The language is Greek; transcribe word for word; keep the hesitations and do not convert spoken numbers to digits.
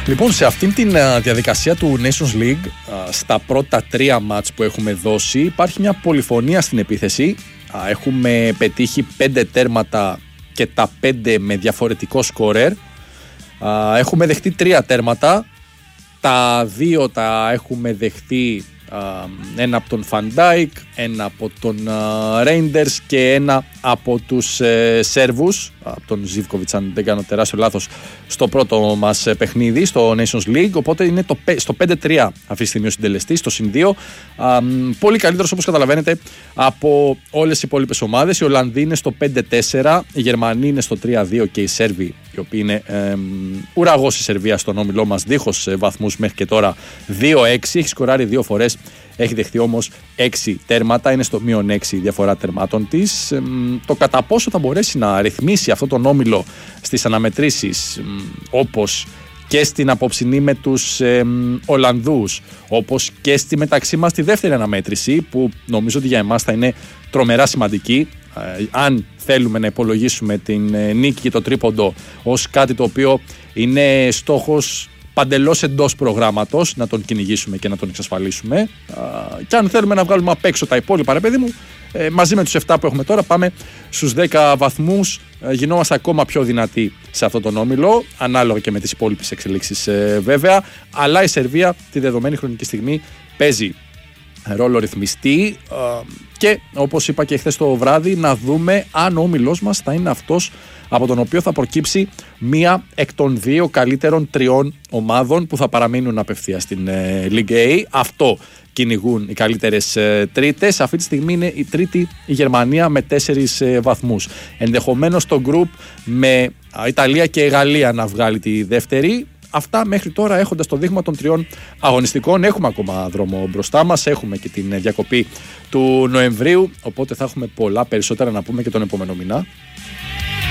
Λοιπόν, σε αυτήν την uh, διαδικασία του Nations League, uh, στα πρώτα τρία μάτς που έχουμε δώσει, υπάρχει μια πολυφωνία στην επίθεση. Uh, έχουμε πετύχει πέντε τέρματα και τα πέντε με διαφορετικό σκόρερ. Uh, έχουμε δεχτεί τρία τέρματα. Τα δύο τα έχουμε δεχτεί, uh, ένα από τον Van Dijk, ένα από τον uh, Reinders και ένα από τους uh, Σέρβους, από τον Ζίβκοβιτς, αν δεν κάνω τεράστιο λάθος, στο πρώτο μας παιχνίδι στο Nations League. Οπότε είναι το, στο πέντε τρία αυτή τη στιγμή ο συντελεστής, στο συν δύο. Uh, πολύ καλύτερος, όπως καταλαβαίνετε, από όλες οι υπόλοιπες ομάδες. Οι Ολλανδοί είναι στο πέντε τέσσερα, οι Γερμανοί είναι στο τρία δύο και οι Σέρβοι, οι οποίοι είναι ε, ουραγός η Σερβία στον όμιλό μας, δίχως ε, βαθμούς μέχρι και τώρα, δύο έξι. Έχει σκοράρει δύο φορές, έχει δεχτεί όμως έξι τέρματα, είναι στο μείον έξι η διαφορά τερμάτων της. Ε, το κατά πόσο θα μπορέσει να ρυθμίσει αυτό τον όμιλο στις αναμετρήσεις, ε, όπως και στην απόψινή με τους ε, Ολλανδούς, όπως και στη μεταξύ μας τη δεύτερη αναμέτρηση, που νομίζω ότι για εμάς θα είναι τρομερά σημαντική, ε, αν θέλουμε να υπολογίσουμε την ε, νίκη και το τρίποντο ως κάτι το οποίο είναι στόχος παντελώς εντός προγράμματος, να τον κυνηγήσουμε και να τον εξασφαλίσουμε, ε, και αν θέλουμε να βγάλουμε απ' έξω τα υπόλοιπα, ρε παιδί μου, ε, μαζί με τους επτά που έχουμε τώρα πάμε στους δέκα βαθμούς, ε, γινόμαστε ακόμα πιο δυνατοί σε αυτόν τον όμιλο, ανάλογα και με τις υπόλοιπες εξελίξεις ε, βέβαια, αλλά η Σερβία τη δεδομένη χρονική στιγμή παίζει ρόλο ρυθμιστή, ε, και όπως είπα και χθες το βράδυ, να δούμε αν ο όμιλός μας θα είναι αυτός από τον οποίο θα προκύψει μία εκ των δύο καλύτερων τριών ομάδων που θα παραμείνουν απευθείας στην ε, League A. Αυτό κυνηγούν οι καλύτερες ε, τρίτες. Αυτή τη στιγμή είναι η τρίτη η Γερμανία με τέσσερις ε, βαθμούς. Ενδεχομένως το group με α, Ιταλία και Γαλλία να βγάλει τη δεύτερη. Αυτά μέχρι τώρα, έχοντας το δείγμα των τριών αγωνιστικών. Έχουμε ακόμα δρόμο μπροστά μας, έχουμε και την διακοπή του Νοεμβρίου, οπότε θα έχουμε πολλά περισσότερα να πούμε και τον επόμενο μήνα.